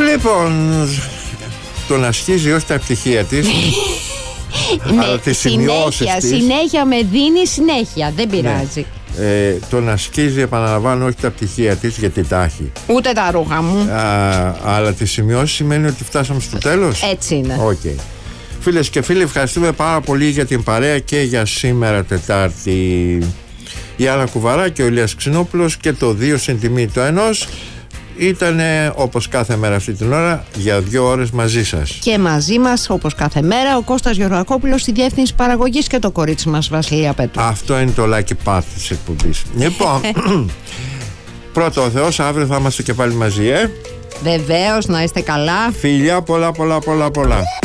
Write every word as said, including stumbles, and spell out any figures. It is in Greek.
Λοιπόν, το να σκίζει όχι τα πτυχία της, αλλά τις σημειώσεις της. Συνέχεια με δίνει συνέχεια, δεν πειράζει. Ναι. Ε, το να σκίζει, επαναλαμβάνω, όχι τα πτυχία της, γιατί τα έχει. Ούτε τα ρούχα μου. Α, αλλά τις σημειώσεις σημαίνει ότι φτάσαμε στο τέλος. Έτσι είναι. Okay. Φίλες και φίλοι, ευχαριστούμε πάρα πολύ για την παρέα και για σήμερα Τετάρτη. Η Άννα Κουβαρά και ο Ηλίας Ξινόπουλος και το δύο συν τιμή το ενός ήταν όπως κάθε μέρα αυτή την ώρα για δύο ώρες μαζί σας. Και μαζί μας όπως κάθε μέρα ο Κώστας Γεωργακόπουλος στη διεύθυνση παραγωγής και το κορίτσι μας Βασιλεία Πέτρου. Αυτό είναι το lucky part της εκπομπής. Λοιπόν, πρώτο ο Θεός, αύριο θα είμαστε και πάλι μαζί, ε. Βεβαίως, να είστε καλά. Φιλιά πολλά πολλά πολλά πολλά.